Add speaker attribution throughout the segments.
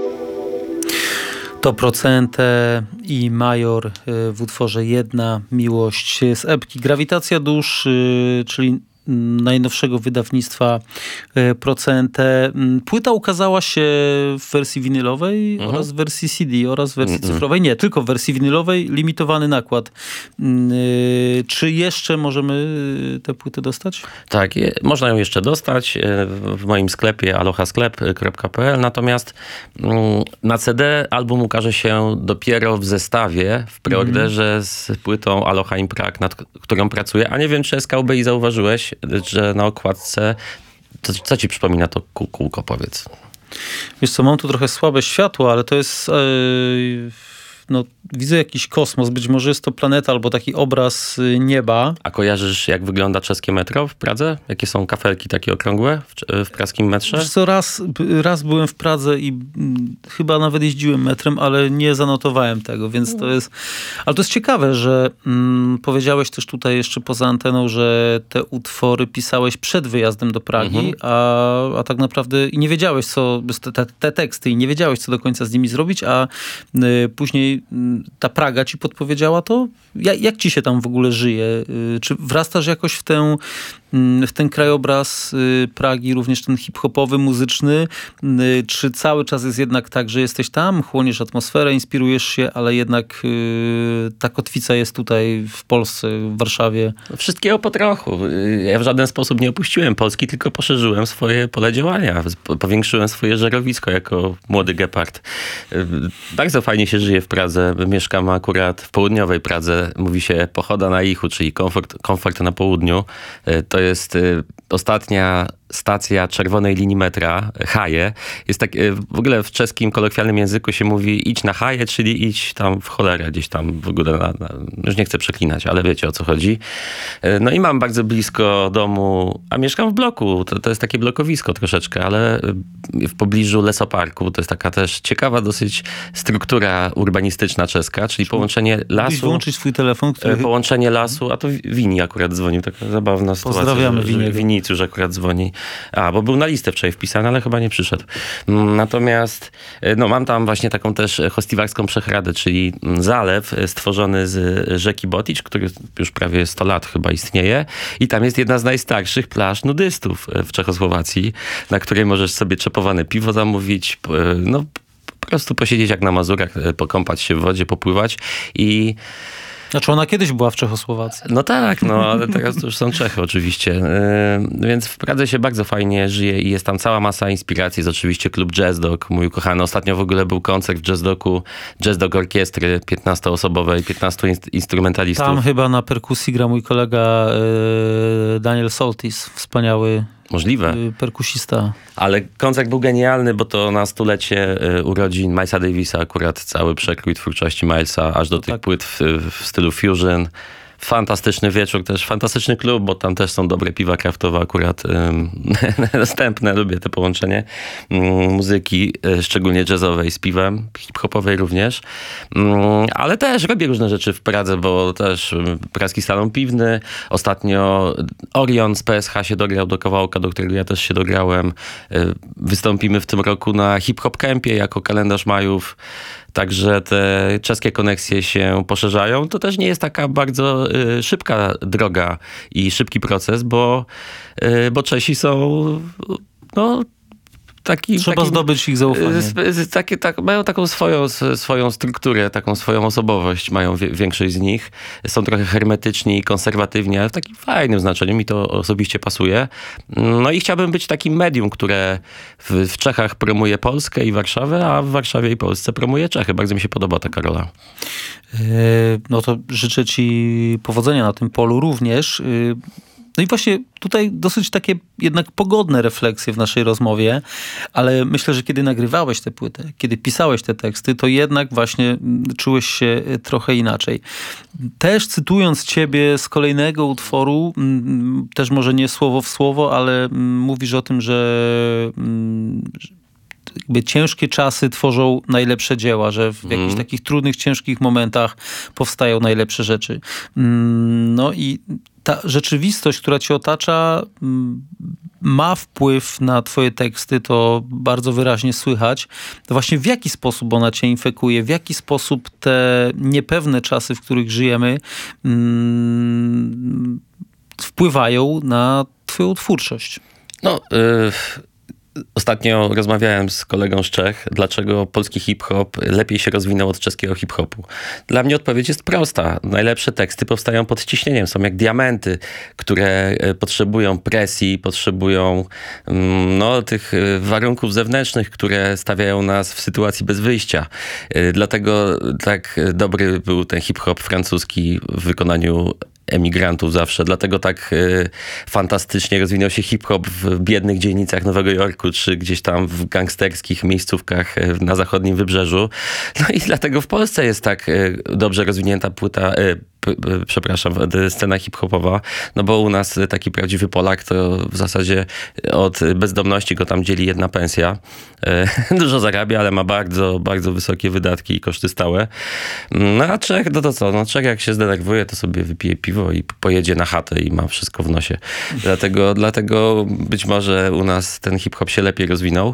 Speaker 1: To Procente i Major w utworze Jedna miłość z epki Grawitacja dusz, czyli najnowszego wydawnictwa Procente. Płyta ukazała się w wersji winylowej oraz w wersji CD oraz w wersji cyfrowej. Nie, tylko w wersji winylowej, limitowany nakład. Czy jeszcze możemy tę płytę dostać?
Speaker 2: Tak, można ją jeszcze dostać w moim sklepie alohasklep.pl, natomiast na CD album ukaże się dopiero w zestawie, w preorderze z płytą Aloha in Prague, nad którą pracuję. A nie wiem, czy SKUBI zauważyłeś, że na okładce, co ci przypomina to kółko, powiedz?
Speaker 1: Wiesz co, mam tu trochę słabe światło, ale to jest... No, widzę jakiś kosmos, być może jest to planeta albo taki obraz nieba.
Speaker 2: A kojarzysz, jak wygląda czeskie metro w Pradze? Jakie są kafelki takie okrągłe w praskim metrze?
Speaker 1: Wiesz co, raz byłem w Pradze i chyba nawet jeździłem metrem, ale nie zanotowałem tego, więc to jest... Ale to jest ciekawe, że powiedziałeś też tutaj jeszcze poza anteną, że te utwory pisałeś przed wyjazdem do Pragi, a tak naprawdę i nie wiedziałeś, co... Te teksty i nie wiedziałeś, co do końca z nimi zrobić, a później ta Praga ci podpowiedziała to? Jak ci się tam w ogóle żyje? Czy wrastasz jakoś w ten krajobraz Pragi, również ten hip-hopowy, muzyczny? Czy cały czas jest jednak tak, że jesteś tam, chłoniesz atmosferę, inspirujesz się, ale jednak ta kotwica jest tutaj w Polsce, w Warszawie?
Speaker 2: Wszystkiego po trochu. Ja w żaden sposób nie opuściłem Polski, tylko poszerzyłem swoje pole działania. Powiększyłem swoje żerowisko jako młody gepard. Bardzo fajnie się żyje w Pradze. Mieszkam akurat w południowej Pradze. Mówi się pochoda na Ichu, czyli komfort na południu. To jest ostatnia stacja czerwonej linii metra, Haje. Jest tak, w ogóle w czeskim kolokwialnym języku się mówi idź na Haje, czyli idź tam w cholerę, gdzieś tam w ogóle, już nie chcę przeklinać, ale wiecie, o co chodzi. No i mam bardzo blisko domu, a mieszkam w bloku, to jest takie blokowisko troszeczkę, ale w pobliżu lesoparku, to jest taka też ciekawa dosyć struktura urbanistyczna czeska, czyli połączenie lasu...
Speaker 1: Musisz wyłączyć swój telefon, który...
Speaker 2: Połączenie lasu, a to Wini akurat dzwonił, taka zabawna sytuacja.
Speaker 1: Pozdrawiamy Winiego.
Speaker 2: Winicjusz akurat dzwoni. Bo był na listę wczoraj wpisany, ale chyba nie przyszedł. Natomiast mam tam właśnie taką też hostiwarską przechradę, czyli zalew stworzony z rzeki Botić, który już prawie 100 lat chyba istnieje. I tam jest jedna z najstarszych plaż nudystów w Czechosłowacji, na której możesz sobie czepowane piwo zamówić, po prostu posiedzieć jak na Mazurach, pokąpać się w wodzie, popływać i...
Speaker 1: Znaczy ona kiedyś była w Czechosłowacji.
Speaker 2: No tak, ale teraz to już są Czechy oczywiście. Więc w Pradze się bardzo fajnie żyje i jest tam cała masa inspiracji. Jest oczywiście klub Jazz Dog, mój ukochany. Ostatnio w ogóle był koncert w Jazz Dogu, Jazz Dog Orkiestry 15-osobowej, 15 instrumentalistów.
Speaker 1: Tam chyba na perkusji gra mój kolega Daniel Soltis, wspaniały
Speaker 2: Możliwe.
Speaker 1: Perkusista.
Speaker 2: Ale koncert był genialny, bo to na stulecie urodzin Milesa Davisa, akurat cały przekrój twórczości Milesa, aż do tych płyt w stylu fusion. Fantastyczny wieczór, też fantastyczny klub, bo tam też są dobre piwa kraftowe akurat dostępne. Lubię to połączenie muzyki, szczególnie jazzowej z piwem, hip-hopowej również. Ale też robię różne rzeczy w Pradze, bo też praski salon piwny. Ostatnio Orion z PSH się dograł do kawałka, do którego ja też się dograłem. Wystąpimy w tym roku na hip-hop campie jako kalendarz majów. Także te czeskie koneksje się poszerzają. To też nie jest taka bardzo szybka droga i szybki proces, bo Czesi są
Speaker 1: Trzeba zdobyć ich zaufanie.
Speaker 2: Mają taką swoją strukturę, taką swoją osobowość. Mają większość z nich. Są trochę hermetyczni i konserwatywni, ale w takim fajnym znaczeniu. Mi to osobiście pasuje. No i chciałbym być takim medium, które w Czechach promuje Polskę i Warszawę, a w Warszawie i Polsce promuje Czechy. Bardzo mi się podoba taka rola.
Speaker 1: No to życzę ci powodzenia na tym polu również. No i właśnie tutaj dosyć takie jednak pogodne refleksje w naszej rozmowie, ale myślę, że kiedy nagrywałeś tę płytę, kiedy pisałeś te teksty, to jednak właśnie czułeś się trochę inaczej. Też cytując ciebie z kolejnego utworu, też może nie słowo w słowo, ale mówisz o tym, że jakby ciężkie czasy tworzą najlepsze dzieła, że w jakichś takich trudnych, ciężkich momentach powstają najlepsze rzeczy. No i ta rzeczywistość, która cię otacza, ma wpływ na twoje teksty, to bardzo wyraźnie słychać. To właśnie w jaki sposób ona cię infekuje, w jaki sposób te niepewne czasy, w których żyjemy, wpływają na twoją twórczość?
Speaker 2: No, ostatnio rozmawiałem z kolegą z Czech, dlaczego polski hip-hop lepiej się rozwinął od czeskiego hip-hopu. Dla mnie odpowiedź jest prosta. Najlepsze teksty powstają pod ciśnieniem. Są jak diamenty, które potrzebują presji, potrzebują tych warunków zewnętrznych, które stawiają nas w sytuacji bez wyjścia. Dlatego tak dobry był ten hip-hop francuski w wykonaniu emigrantów zawsze. Dlatego tak fantastycznie rozwinął się hip-hop w biednych dzielnicach Nowego Jorku, czy gdzieś tam w gangsterskich miejscówkach na zachodnim wybrzeżu. No i dlatego w Polsce jest tak dobrze rozwinięta scena hip-hopowa, no bo u nas taki prawdziwy Polak to w zasadzie od bezdomności go tam dzieli jedna pensja. Dużo zarabia, ale ma bardzo, bardzo wysokie wydatki i koszty stałe. No a Czech, no to co? No Czech jak się zdenerwuje, to sobie wypije piwo i pojedzie na chatę i ma wszystko w nosie. Dlatego być może u nas ten hip-hop się lepiej rozwinął.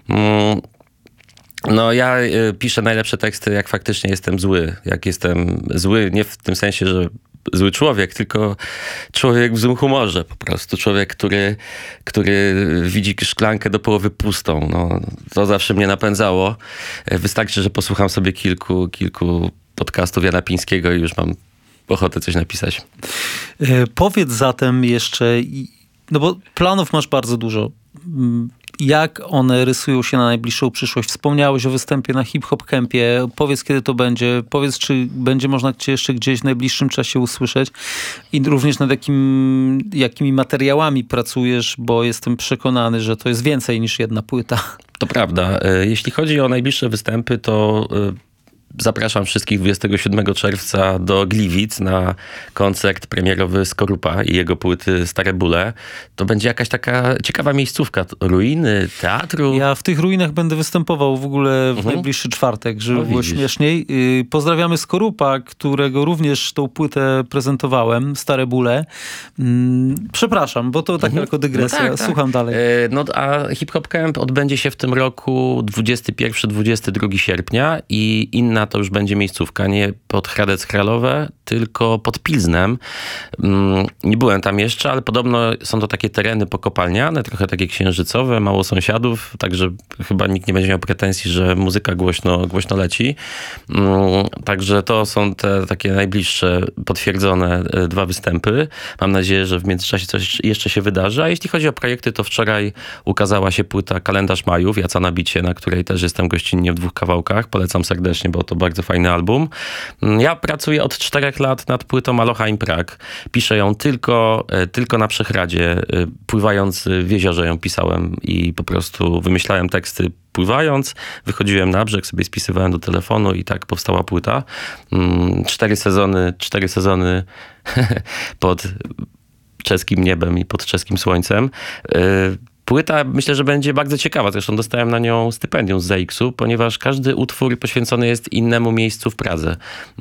Speaker 2: No ja piszę najlepsze teksty, jak faktycznie jestem zły. Jak jestem zły, nie w tym sensie, że zły człowiek, tylko człowiek w złym humorze po prostu. Człowiek, który widzi szklankę do połowy pustą. No, to zawsze mnie napędzało. Wystarczy, że posłucham sobie kilku podcastów Jana Pińskiego i już mam ochotę coś napisać.
Speaker 1: Powiedz zatem jeszcze, no bo planów masz bardzo dużo. Jak one rysują się na najbliższą przyszłość? Wspomniałeś o występie na Hip Hop Campie. Powiedz, kiedy to będzie. Powiedz, czy będzie można cię jeszcze gdzieś w najbliższym czasie usłyszeć. I również nad jakimi materiałami pracujesz, bo jestem przekonany, że to jest więcej niż jedna płyta.
Speaker 2: To prawda. Jeśli chodzi o najbliższe występy, to zapraszam wszystkich 27 czerwca do Gliwic na koncert premierowy Skorupa i jego płyty Stare Bóle. To będzie jakaś taka ciekawa miejscówka. Ruiny, teatru.
Speaker 1: Ja w tych ruinach będę występował w ogóle w najbliższy czwartek, żeby było śmieszniej. Pozdrawiamy Skorupa, którego również tą płytę prezentowałem, Stare Bóle. Przepraszam, bo to tak tylko dygresja. No tak. Słucham dalej.
Speaker 2: No a Hip Hop Camp odbędzie się w tym roku 21-22 sierpnia i inna to już będzie miejscówka, nie pod Hradec Kralowe, tylko pod Pilznem. Nie byłem tam jeszcze, ale podobno są to takie tereny pokopalniane, trochę takie księżycowe, mało sąsiadów, także chyba nikt nie będzie miał pretensji, że muzyka głośno leci. Także to są te takie najbliższe, potwierdzone 2 występy. Mam nadzieję, że w międzyczasie coś jeszcze się wydarzy. A jeśli chodzi o projekty, to wczoraj ukazała się płyta Kalendarz Majów, Jaca na bicie, na której też jestem gościnnie w 2 kawałkach. Polecam serdecznie, bo to bardzo fajny album. Ja pracuję od 4 lat nad płytą Aloha in Prague. Piszę ją tylko na Przechradzie. Pływając w jeziorze ją pisałem i po prostu wymyślałem teksty pływając. Wychodziłem na brzeg, sobie spisywałem do telefonu i tak powstała płyta. 4 sezony pod czeskim niebem i pod czeskim słońcem. Płyta myślę, że będzie bardzo ciekawa. Zresztą dostałem na nią stypendium z ZAX-u, ponieważ każdy utwór poświęcony jest innemu miejscu w Pradze.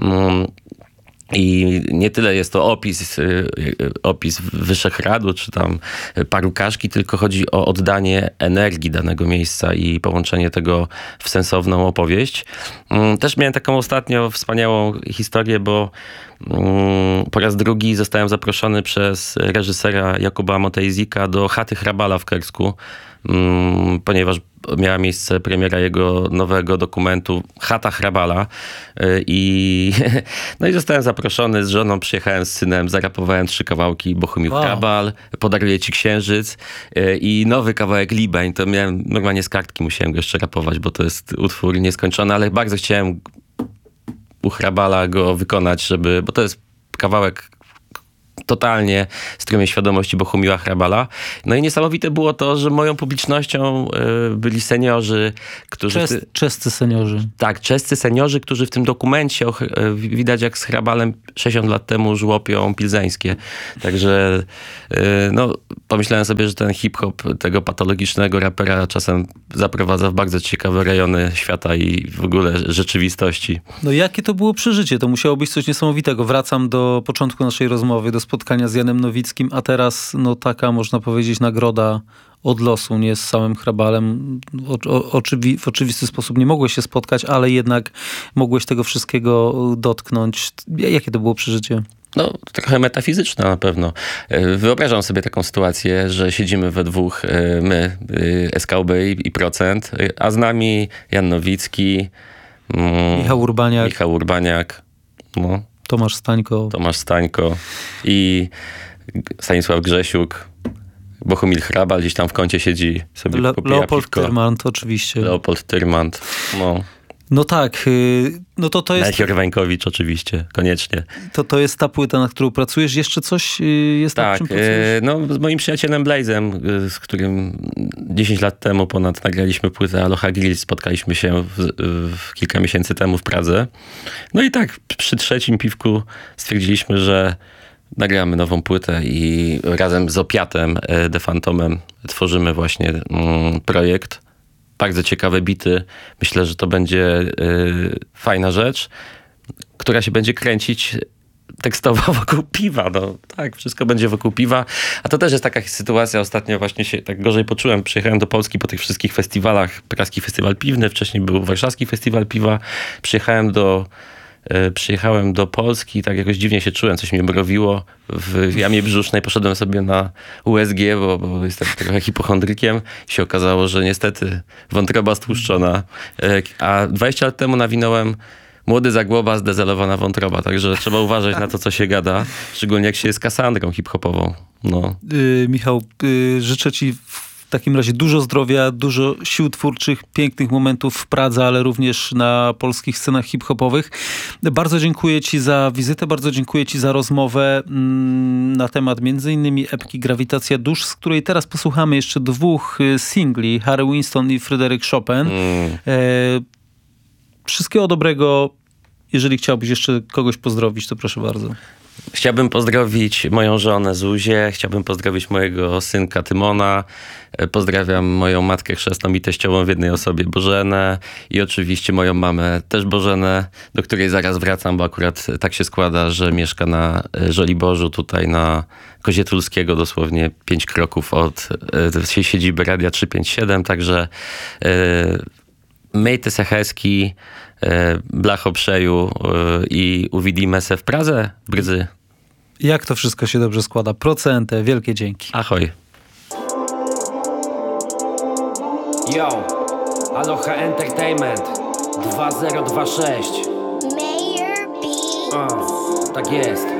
Speaker 2: I nie tyle jest to opis Wyszehradu, czy tam Parukaszki, tylko chodzi o oddanie energii danego miejsca i połączenie tego w sensowną opowieść. Też miałem taką ostatnio wspaniałą historię, bo po raz drugi zostałem zaproszony przez reżysera Jakuba Motejzika do chaty Hrabala w Kersku, ponieważ miała miejsce premiera jego nowego dokumentu Chata Hrabala i zostałem zaproszony z żoną, przyjechałem z synem, zarapowałem 3 kawałki Bohumił Hrabal, Podaruję ci księżyc i nowy kawałek Libeń. To miałem, normalnie z kartki musiałem go jeszcze rapować, bo to jest utwór nieskończony, ale bardzo chciałem u Hrabala go wykonać, bo to jest kawałek totalnie strumień świadomości Bohumiła Hrabala. No i niesamowite było to, że moją publicznością byli seniorzy, którzy...
Speaker 1: Czescy seniorzy.
Speaker 2: Tak, czescy seniorzy, którzy w tym dokumencie widać jak z Hrabalem 60 lat temu żłopią pilzeńskie. Także pomyślałem sobie, że ten hip-hop tego patologicznego rapera czasem zaprowadza w bardzo ciekawe rejony świata i w ogóle rzeczywistości.
Speaker 1: No jakie to było przeżycie? To musiało być coś niesamowitego. Wracam do początku naszej rozmowy, do spotkania z Janem Nowickim, a teraz no taka, można powiedzieć, nagroda od losu, nie z samym Hrabalem. W oczywisty sposób nie mogłeś się spotkać, ale jednak mogłeś tego wszystkiego dotknąć. Jakie to było przeżycie?
Speaker 2: No, trochę metafizyczna na pewno. Wyobrażam sobie taką sytuację, że siedzimy we dwóch, my, SKB i Procent, a z nami Jan Nowicki,
Speaker 1: Michał
Speaker 2: Urbaniak, no,
Speaker 1: Tomasz Stańko
Speaker 2: i Stanisław Grzesiuk, Bohumil Hrabal gdzieś tam w kącie siedzi sobie popija
Speaker 1: Leopold
Speaker 2: piwko.
Speaker 1: Tyrmand oczywiście.
Speaker 2: Leopold Tyrmand, no.
Speaker 1: No tak, no to jest...
Speaker 2: Melchior Wańkowicz oczywiście, koniecznie.
Speaker 1: To jest ta płyta, na którą pracujesz. Jeszcze coś jest
Speaker 2: tak,
Speaker 1: nad czym pracujesz?
Speaker 2: no z moim przyjacielem Blazem, z którym 10 lat temu ponad nagraliśmy płytę Aloha Grill, spotkaliśmy się kilka miesięcy temu w Pradze. No i tak przy trzecim piwku stwierdziliśmy, że nagramy nową płytę i razem z Opiatem, The Phantomem tworzymy właśnie projekt. Bardzo ciekawe bity. Myślę, że to będzie fajna rzecz, która się będzie kręcić tekstowo wokół piwa. No tak, wszystko będzie wokół piwa. A to też jest taka sytuacja. Ostatnio właśnie się tak gorzej poczułem. Przyjechałem do Polski po tych wszystkich festiwalach. Praski Festiwal Piwny, wcześniej był Warszawski Festiwal Piwa. Przyjechałem do Polski, tak jakoś dziwnie się czułem, coś mnie mrowiło w jamie brzusznej, poszedłem sobie na USG, bo jestem trochę hipochondrykiem i się okazało, że niestety wątroba stłuszczona, a 20 lat temu nawinąłem młody Zagłoba, zdezelowana wątroba, także trzeba uważać na to, co się gada, szczególnie jak się jest Kassandrą hip-hopową. No.
Speaker 1: Michał, życzę ci w takim razie dużo zdrowia, dużo sił twórczych, pięknych momentów w Pradze, ale również na polskich scenach hip-hopowych. Bardzo dziękuję ci za wizytę, bardzo dziękuję ci za rozmowę na temat m.in. epki Grawitacja Dusz, z której teraz posłuchamy jeszcze dwóch singli, Harry Winston i Fryderyk Chopin. Wszystkiego dobrego. Jeżeli chciałbyś jeszcze kogoś pozdrowić, to proszę bardzo.
Speaker 2: Chciałbym pozdrowić moją żonę Zuzię, chciałbym pozdrowić mojego synka Tymona, pozdrawiam moją matkę chrzestną i teściową w jednej osobie Bożenę i oczywiście moją mamę też Bożenę, do której zaraz wracam, bo akurat tak się składa, że mieszka na Żoliborzu, tutaj na Kozie Tulskiego, dosłownie 5 kroków od siedziby Radia 357, także miejte se hezki, blacho przeju i uvidíme se w Pradze brzy.
Speaker 1: Jak to wszystko się dobrze składa. Procentę, wielkie dzięki.
Speaker 2: Ahoj.
Speaker 3: Yo, Aloha Entertainment 2026.
Speaker 4: Mayor B.
Speaker 3: Tak jest.